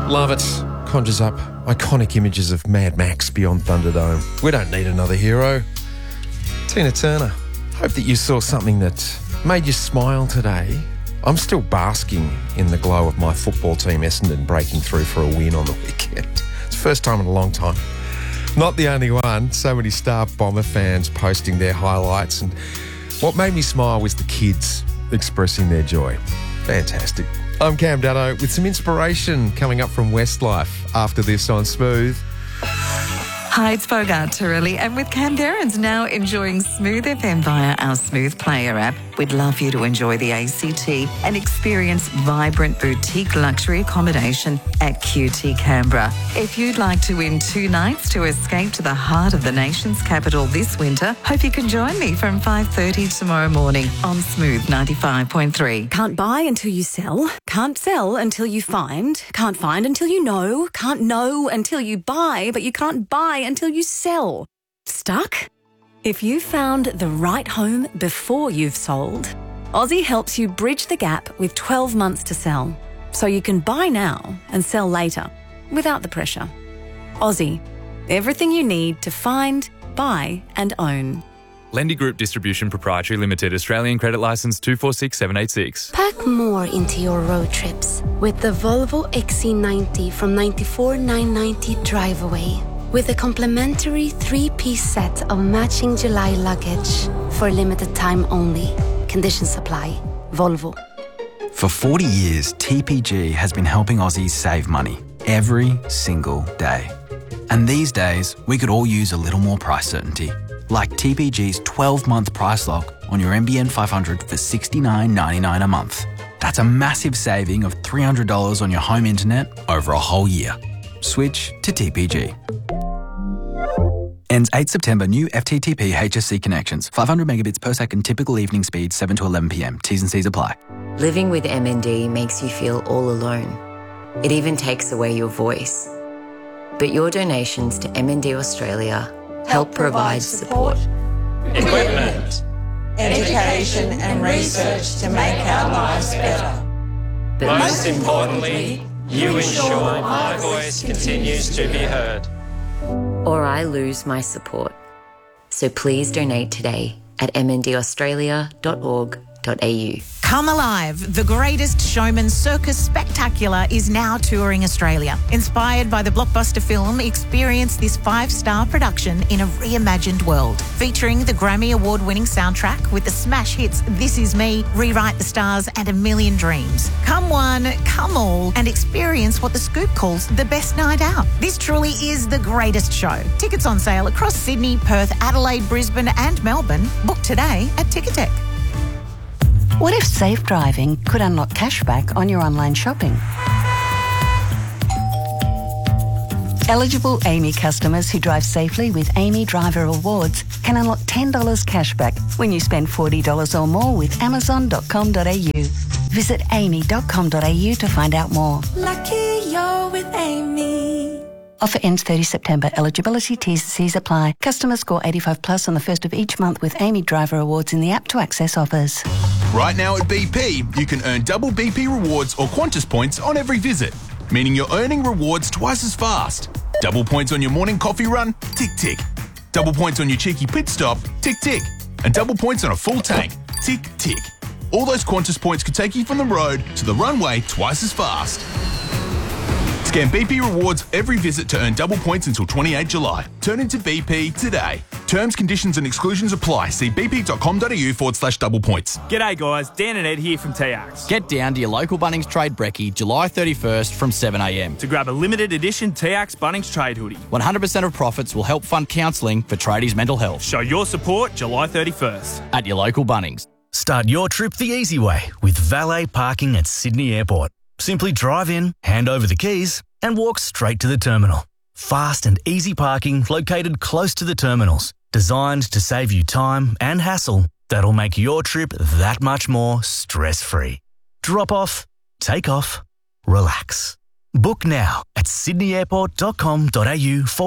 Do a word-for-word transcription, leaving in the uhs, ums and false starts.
Love it. Conjures up iconic images of Mad Max beyond Thunderdome. We don't need another hero. Tina Turner, hope that you saw something that made you smile today. I'm still basking in the glow of my football team Essendon breaking through for a win on the weekend. It's the first time in a long time. Not the only one. So many Star Bomber fans posting their highlights, and what made me smile was the kids expressing their joy. Fantastic. I'm Cam Dado with some inspiration coming up from Westlife after this on Smooth. Hi, it's Bogart Turelli, and with Cam Derrins now enjoying Smooth F M via our Smooth Player app, we'd love you to enjoy the A C T and experience vibrant boutique luxury accommodation at Q T Canberra. If you'd like to win two nights to escape to the heart of the nation's capital this winter, hope you can join me from five thirty tomorrow morning on Smooth ninety-five point three. Can't buy until you sell. Can't sell until you find. Can't find until you know. Can't know until you buy, but you can't buy until you sell. Stuck? If you found the right home before you've sold, Aussie helps you bridge the gap with twelve months to sell, so you can buy now and sell later without the pressure. Aussie, everything you need to find, buy and own. Lendy Group Distribution Proprietary Limited, Australian Credit Licence two four six seven eight six. Pack more into your road trips with the Volvo X C ninety from ninety-four thousand nine hundred ninety Drive Away. With a complimentary three-piece set of matching July luggage for limited time only. Conditions apply. Volvo. For forty years, T P G has been helping Aussies save money every single day. And these days, we could all use a little more price certainty. Like T P G's twelve-month price lock on your N B N five hundred for sixty-nine ninety-nine a month. That's a massive saving of three hundred dollars on your home internet over a whole year. Switch to T P G. Ends eighth September. New F T T P H S C connections. five hundred megabits per second typical evening speed, seven to eleven p m. T's and C's apply. Living with M N D makes you feel all alone. It even takes away your voice. But your donations to M N D Australia help provide support, equipment, education and research to make our lives better. But most importantly, you ensure my voice continues to be heard. Or I lose my support. So please donate today at m n d australia dot org dot a u. Come Alive, the greatest showman circus spectacular, is now touring Australia. Inspired by the blockbuster film, experience this five-star production in a reimagined world. Featuring the Grammy Award-winning soundtrack with the smash hits This Is Me, Rewrite the Stars and A Million Dreams. Come one, come all, and experience what The Scoop calls the best night out. This truly is the greatest show. Tickets on sale across Sydney, Perth, Adelaide, Brisbane and Melbourne. Book today at Ticketek. What if safe driving could unlock cashback on your online shopping? Eligible A M Y customers who drive safely with A M Y Driver Awards can unlock ten dollars cashback when you spend forty dollars or more with amazon dot com dot a u. Visit a m y dot com dot a u to find out more. Lucky you're with Amy. Offer ends thirtieth September. Eligibility, T's and C's apply. Customers score eighty-five plus on the first of each month with A M Y Driver Awards in the app to access offers. Right now at B P, you can earn double B P rewards or Qantas points on every visit, meaning you're earning rewards twice as fast. Double points on your morning coffee run? Tick, tick. Double points on your cheeky pit stop? Tick, tick. And double points on a full tank? Tick, tick. All those Qantas points could take you from the road to the runway twice as fast. Scan B P rewards every visit to earn double points until twenty-eighth July. Turn into B P today. Terms, conditions and exclusions apply. See b p dot com dot a u forward slash double points. G'day guys, Dan and Ed here from T Axe. Get down to your local Bunnings Trade Brekkie July thirty-first from seven a m to grab a limited edition T Axe Bunnings Trade hoodie. one hundred percent of profits will help fund counselling for tradies' mental health. Show your support July thirty-first. At your local Bunnings. Start your trip the easy way with valet parking at Sydney Airport. Simply drive in, hand over the keys and walk straight to the terminal. Fast and easy parking located close to the terminals. Designed to save you time and hassle that'll make your trip that much more stress-free. Drop off, take off, relax. Book now at sydney airport dot com dot a u forward